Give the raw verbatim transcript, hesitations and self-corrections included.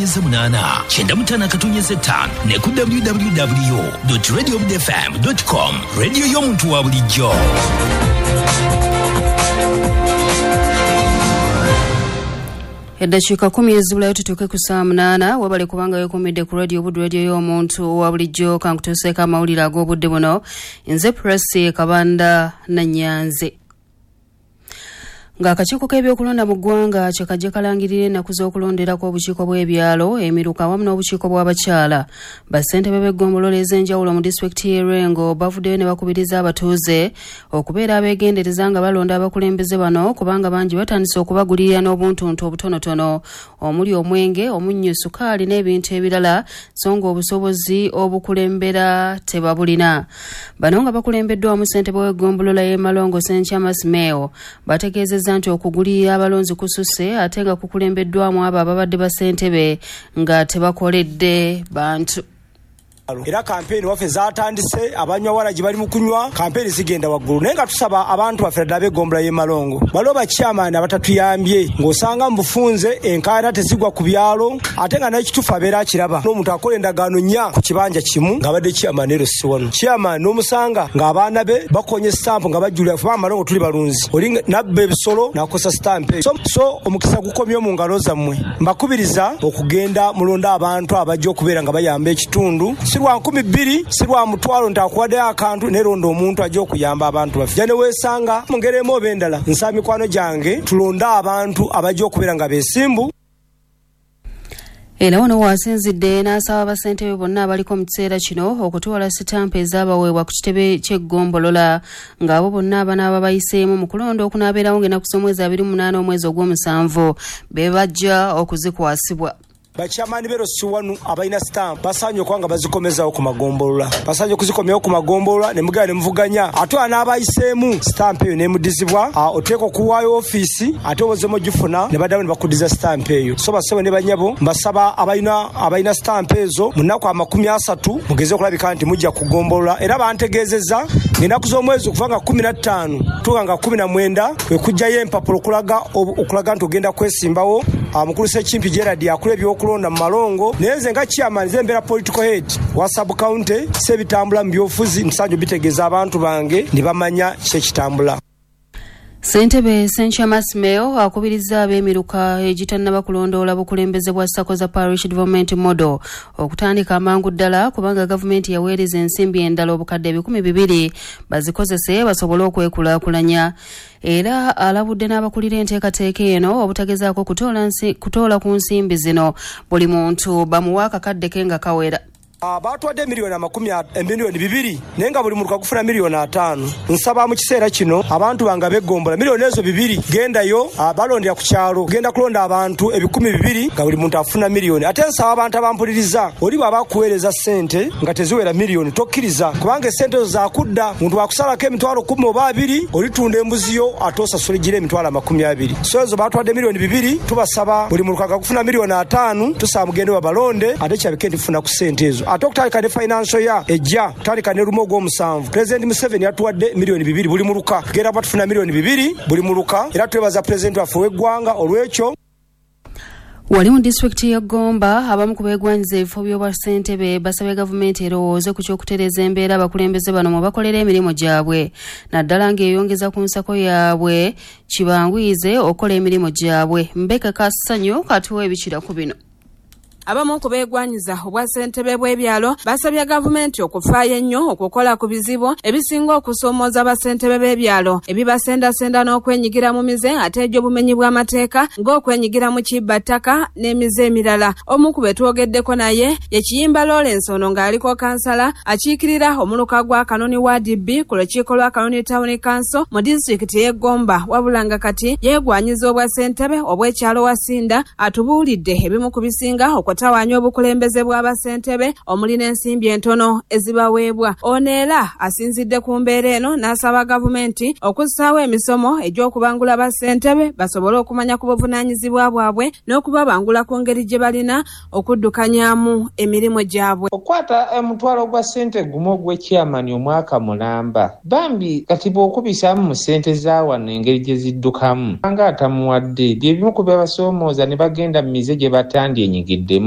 Yeze munana chenda mutana katunyeze tano ne ku w w w dot radio b f m dot com radio y'omuntu wa bulijjo. Eddakiika kumi ezibulayo tutuuke ku saa munaana webale kubanga weekuumidde ku radio Buddu radio y'omuntu wa bulijjo kankutuuseeko amawulire ag'obudde buno nze Presi Kabanda Nanyanze. Ng'akakiiko k'ebyokulonda mu ggwanga kye kajja kalangirira ennaku z'okulonderako obukiiko bw'ebyalo emiruka awamu n'obukiiko bw'abakyala bassentebe b'eggombolola ez'enjawulo mu disitulikiti y'e Rengo bavuddeyo ne bakubiriza abatuuze okubeera abeegendereza nga balonda abakulembeze bano kubanga bangi batandise okubagulirira n'obuntuntu obutonotono omuli omwenge omunnyo sukaali n'ebintu ebirala so nga obusobozi obukulembera tebabulina. Bano nga bakulembeddwamu ssentebe w'eggombolola y'e Malongo Senchamas Meo bategeezezza nti okugulirira abalonzi kususse ate nga kukulembeddwamu abo ababadde bassentebe nga tebakoledde bantu. Era kampeni waffe zatandise abanywa wala bali mu kunywa kampeni zigenda waggulu naye nga tusaba abantu baffe ddala b'eggombolola y'e Malongo baloba chairman abatatuyambye ng'osanga mu bufunze enkaayana tezigwa ku byalo ate nga n'ekitufu abeera akiraba n'omuntu akola endagaano nnya ku kibanja kimu ng'abadde chairman ero si wano chairman n'omusanga ng'abaana be bakonye stamp nga bajjulira ffe Malongo tuli balunzi oli nabba ebisolo n'akosa stamp so, so omukisa gukomye mu ngalo zammwe mbakubiriza okugenda mulonda abantu abajja okubeera nga bayamba ekitundu sirwa nkumi bbiri sirwa mutwalo ntakuwaddeyo akantu neronda omuntu ajja okuyamba abantu baffe jane weesanga mu ngeri emu oba endala nsaba mikwano gyange tulonde abantu abajja okubeera nga beesimbu. Era wano wasinzidde n'asaba bassentebe bonna abaliko mu kiseera kino okutwala sitampu ezaabaweebwa ku kitebe ky'eggombolola ng'abo bonna abanaaba bayiseemu mu kulonda okunaabeerawo ng'ennaku z'omwezi abiri mu munaana omwezi ogw'omusanvu be bajja okuzikwasibwa. Bachamani bero siwanu abaina stamp basanye okwanga bazikomezawo ku magombolola basanye okuzikomyawo ku magombolola ne mugala ne muvuganya ate anaabayisemu stamp eyo nemudizibwa oteeka okuwaayo ofiisi ate obozemo gifuna ne baddawo ne bakudiza stamp eyo so basawe ne banyabo mbasaba abaina abaina stamp ezo mu nnaku amakumi asatu mugeze okulabika nti mujja kugombolola era bantegeezezza ng'ennaku z'omwezi okuva nga kumi na ttaano tuuka nga kumi na mwenda kwe kujjayo empapula okulaga okulaga nti ogenda kwesimbawo mukulu Ssekimpi Gerald akula ebyokulonda mu Malongo naye nze nga chairman nze mbeera political head wa sub county sebitambula mu byofuzi nsanjo bitegeeza abantu bange ne bamanya kyekitambula. Ssentebe Senchamas Meo akubiriza ab'emiruka egitannaba kulondoola bukulembeze bwa ssako za parish development model okutandika amangu ddala kubanga gavumenti yaweereza ensimbi endala obukadde ebikumi bibiri bazikozese basobole okwekulaakulanya. Era alabudde n'abakulira enteekateeka eno obutagezaako kutoola kutoola ku nsimbi zino buli muntu bamuwa akakadde ke nga kawera. Abatwadde miliyoni amakumi emiliyoni bibiri naye nga buli muntu kagufuna miliyoni ataano nsaba mu kiseera kino abantu banga beggombola miliyoni ezo bibiri gendayo balondera ku kyalo genda kulonda abantu ebikumi bibiri nga buli muntu afuna miliyoni ate nsaba abantu abampuliriza oli bw'aba kuweereza ssente nga teziwera miliyoni tokkiriza kubanga essente ezo zakudda muntu wakusalako emitwalo kumi oba abiri olitunda embuzi yo ate osasula gira emitwalo amakumi abiri so ezo batwadde miliyoni bibiri tubasaba buli muntu kagufuna miliyoni ataano tusaba mugende babalonde ate kyabike ntifuna ku ssente ezo ate okutandika ne financial ya ejja kutandika ne lumo ogw'omusanvu President Museveni yatuwadde miliyoni bibiri buli muluka genda batufuna miliyoni bibiri buli muluka era twebaza President waffe w'eggwanga olw'ekyo. Wali mu disitulikiti ya Gomba abamu ku beegwanyiza ebifo by'obwassentebe basabye gavumenti erowooze ku ky'okutereeza embeera abakulembeze bano mwe bakolera emirimu gyabwe naddala ng'eyongeza ku nsako yaabwe kibanguyize okukola emirimu gyabwe. Mbeka Kasanyo katuwa ebikira ku bino. Abamu ku beegwanyiza obwassentebe bw'ebyalo basabye gavumenti okufaayo ennyo okukola ku bizibu ebisinga okusoomooza abassentebe b'ebyalo ebibasendasenda n'okwenyigira mu mize ate egy'obumenyi bw'amateeka ng'okwenyigira mu kibbattaka n'emize emirala. Omu ku be twogeddeko naye ye Kiyimba Lawrence ono ng'aliko kansala akiikirira omuluka gwa Kanoni Ward B ku lukiiko lwa Kanoni Town Council mu disitulikiti y'e Gomba wabula nga kati yeegwanyiza obwassentebe obw'ekyalo Wasinda atubuulidde ebimu ku bisinga okutawaanya obukulembeze bw'abassentebe omuli n'ensimbi entono ezibaweebwa. Ono era asinzidde ku mbeera eno n'asaba gavumenti okussaawo emisomo egy'okubangula bassentebe basobole okumanya ku buvunaanyizibwa bwabwe n'okubabangula ku ngeri gye balina okuddukanyaamu emirimu gyabwe. Okwata omutwalo gwa ssente gumu ogw'ekyamani omwaka mulamba bambi kati bw'okubisaamu mu ssente za wano engeri gye ziddukamu nga atamuwadde bye bimu ku byabasoomooza ne bagenda mu mize gye batandye enyigiddemu